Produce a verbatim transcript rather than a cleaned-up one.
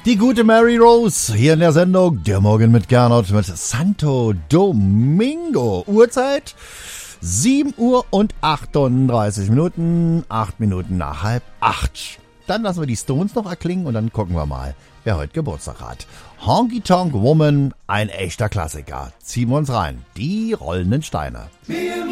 Die gute Mary Rose hier in der Sendung Der Morgen mit Gernot mit Santo Domingo. Uhrzeit sieben Uhr und achtunddreißig Minuten, acht Minuten nach halb acht. Dann lassen wir die Stones noch erklingen und dann gucken wir mal, wer heute Geburtstag hat. Honky Tonk Woman, ein echter Klassiker. Ziehen wir uns rein. Die rollenden Steine. Wir